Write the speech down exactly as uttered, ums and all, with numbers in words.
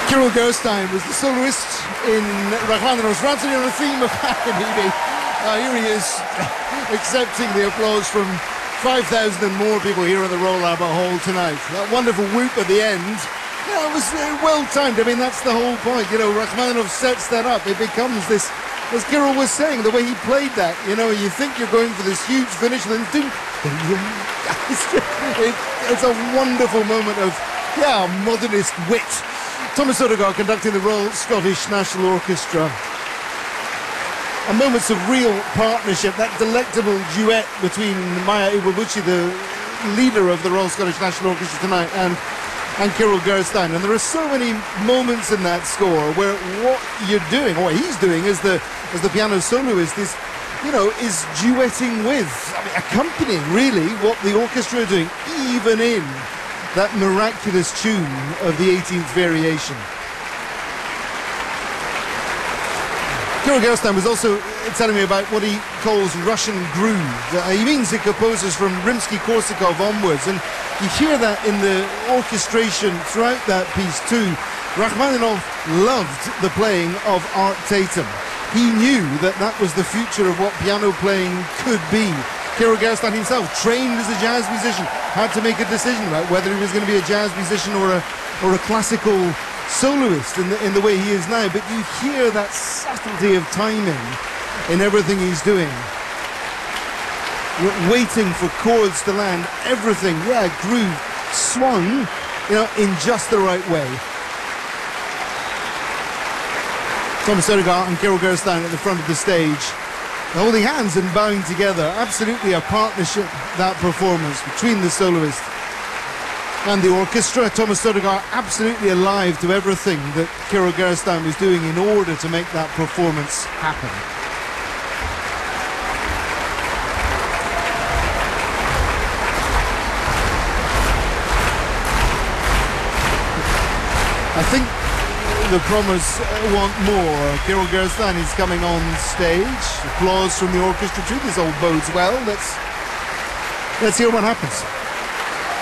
Kirill Gerstein was the soloist in Rachmaninoff's Rhapsody on the theme of Paganini. Uh, here he is, accepting the applause from five thousand and more people here at the Royal Albert Hall tonight. That wonderful whoop at the end, yeah, it was uh, well timed. I mean, that's the whole point. You know, Rachmaninoff sets that up. It becomes this, as Kirill was saying, the way he played that. You know, you think you're going for this huge finish, and then do. It, it's a wonderful moment of, yeah, modernist wit. Thomas Odegaard conducting the Royal Scottish National Orchestra. And moments of real partnership, that delectable duet between Maya Iwabuchi, the leader of the Royal Scottish National Orchestra tonight, and, and Kirill Gerstein. And there are so many moments in that score where what you're doing, or what he's doing as the, as the piano soloist is, you know, is duetting with, I mean, accompanying really what the orchestra are doing, even in that miraculous tune of the eighteenth variation. Kirill Gerstein was also telling me about what he calls Russian groove. Uh, he means it composes from Rimsky-Korsakov onwards, and you hear that in the orchestration throughout that piece too. Rachmaninoff loved the playing of Art Tatum. He knew that that was the future of what piano playing could be. Kirill Gerstein himself, trained as a jazz musician, had to make a decision about whether he was going to be a jazz musician or a, or a classical soloist in the, in the way he is now. But you hear that subtlety of timing in everything he's doing. Waiting for chords to land, everything, yeah, groove, swung, you know, in just the right way. Thomas Odegaard and Kirill Gerstein at the front of the stage, holding hands and bowing together. Absolutely a partnership, that performance between the soloist and the orchestra. Thomas Odegaard absolutely alive to everything that Kirill Gerstein was doing in order to make that performance happen. I think the Prommers want more. Kirill Gerstein is coming on stage. Applause from the orchestra too. This all bodes well. Let's let's hear what happens.